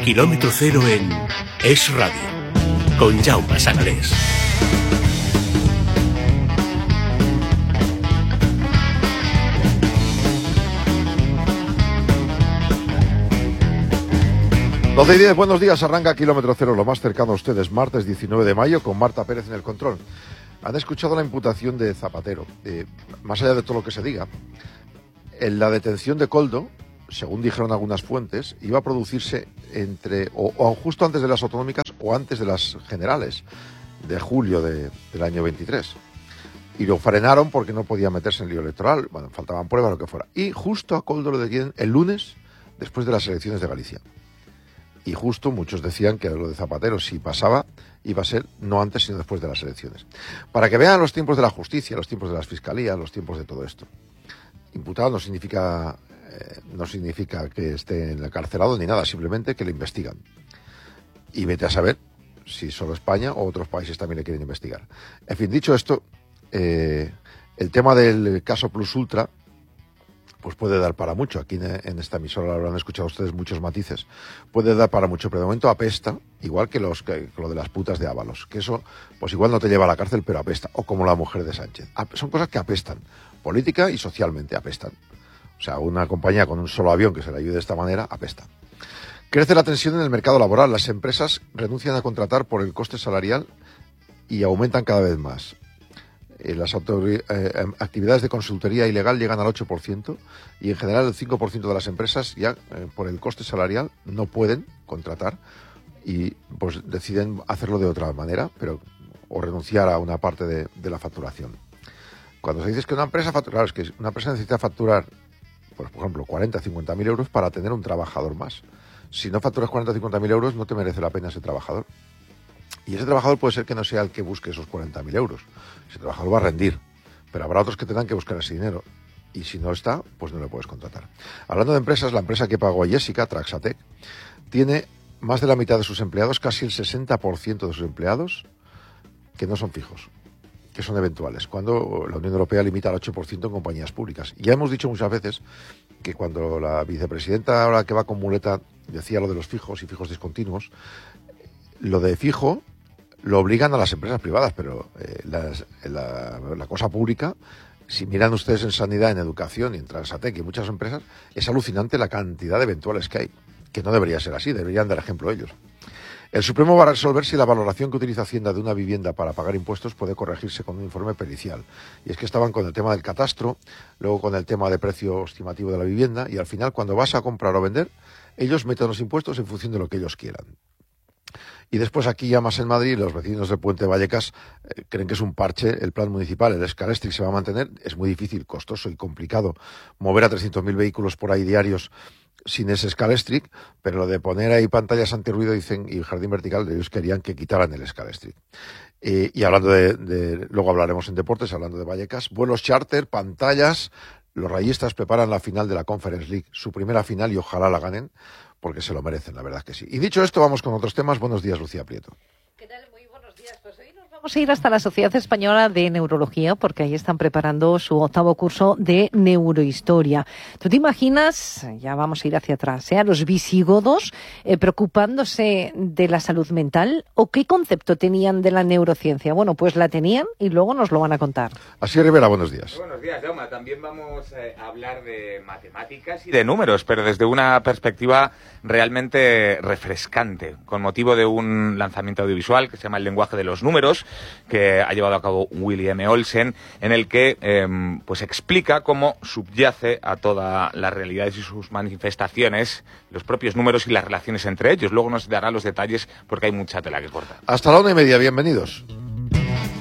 Kilómetro Cero en Es Radio, con Jaume Sagalés. Doce y 10, buenos días, arranca Kilómetro Cero, lo más cercano a ustedes, martes 19 de mayo, con Marta Pérez en el control. Han escuchado la imputación de Zapatero. Más allá de todo lo que se diga, en la detención de Koldo, según dijeron algunas fuentes, iba a producirse o justo antes de las autonómicas o antes de las generales de julio del año 23. Y lo frenaron porque no podía meterse en lío electoral, bueno, faltaban pruebas, lo que fuera. Y justo a Koldo lo detienen el lunes, después de las elecciones de Galicia. Y justo muchos decían que lo de Zapatero, si pasaba, iba a ser no antes sino después de las elecciones. Para que vean los tiempos de la justicia, los tiempos de las fiscalías, los tiempos de todo esto. Imputado no significa que esté encarcelado ni nada, simplemente que le investigan. Y vete a saber si solo España o otros países también le quieren investigar. En fin, dicho esto, el tema del caso Plus Ultra pues puede dar para mucho. Aquí en esta emisora lo habrán escuchado ustedes muchos matices. Puede dar para mucho, pero de momento apesta, igual que lo de las putas de Ábalos, que eso pues igual no te lleva a la cárcel, pero apesta, o como la mujer de Sánchez. Son cosas que apestan, política y socialmente apestan. O sea, una compañía con un solo avión que se le ayude de esta manera, apesta. Crece la tensión en el mercado laboral. Las empresas renuncian a contratar por el coste salarial y aumentan cada vez más. Las actividades de consultoría ilegal llegan al 8% y en general el 5% de las empresas ya por el coste salarial no pueden contratar y pues deciden hacerlo de otra manera, o renunciar a una parte de la facturación. Cuando se dice que una empresa es que una empresa necesita facturar, pues, por ejemplo, 40, 50.000 euros para tener un trabajador más. Si no facturas 40 o 50.000 euros, no te merece la pena ese trabajador. Y ese trabajador puede ser que no sea el que busque esos 40.000 euros. Ese trabajador va a rendir, pero habrá otros que tengan que buscar ese dinero. Y si no está, pues no le puedes contratar. Hablando de empresas, la empresa que pagó a Jessica, Traxatec, tiene más de la mitad de sus empleados, casi el 60% de sus empleados, que no son fijos, que son eventuales, cuando la Unión Europea limita al 8% en compañías públicas. Ya hemos dicho muchas veces que cuando la vicepresidenta, ahora que va con muleta, decía lo de los fijos y fijos discontinuos, lo de fijo lo obligan a las empresas privadas, pero la cosa pública, si miran ustedes en sanidad, en educación y en Transatec y en muchas empresas, es alucinante la cantidad de eventuales que hay, que no debería ser así, deberían dar ejemplo ellos. El Supremo va a resolver si la valoración que utiliza Hacienda de una vivienda para pagar impuestos puede corregirse con un informe pericial. Y es que estaban con el tema del catastro, luego con el tema de precio estimativo de la vivienda, y al final, cuando vas a comprar o vender, ellos meten los impuestos en función de lo que ellos quieran. Y después aquí ya más en Madrid, los vecinos del Puente de Vallecas creen que es un parche el plan municipal. El Scalextric se va a mantener, es muy difícil, costoso y complicado mover a 300.000 vehículos por ahí diarios sin ese Scalextric, pero lo de poner ahí pantallas antirruido, dicen, y jardín vertical, ellos querían que quitaran el Scalextric. Y hablando luego hablaremos en deportes, hablando de Vallecas, vuelos charter, pantallas, los rayistas preparan la final de la Conference League, su primera final, y ojalá la ganen, porque se lo merecen, la verdad que sí. Y dicho esto, vamos con otros temas. Buenos días, Lucía Prieto. ¿Qué tal? Muy buenos días. Pues hoy nos vamos a ir hasta la Sociedad Española de Neurología, porque ahí están preparando su 8º curso de neurohistoria. ¿Tú te imaginas, ya vamos a ir hacia atrás, a los visigodos preocupándose de la salud mental? ¿O qué concepto tenían de la neurociencia? Bueno, pues la tenían y luego nos lo van a contar. Así Rivera, buenos días. Buenos días, Jaume. También vamos a hablar de matemáticas y de números, pero desde una perspectiva realmente refrescante, con motivo de un lanzamiento audiovisual que se llama El lenguaje de los números, que ha llevado a cabo William Olsen, en el que pues explica cómo subyace a todas las realidades y sus manifestaciones los propios números y las relaciones entre ellos. Luego nos dará los detalles porque hay mucha tela que cortar. Hasta la 1:30, bienvenidos.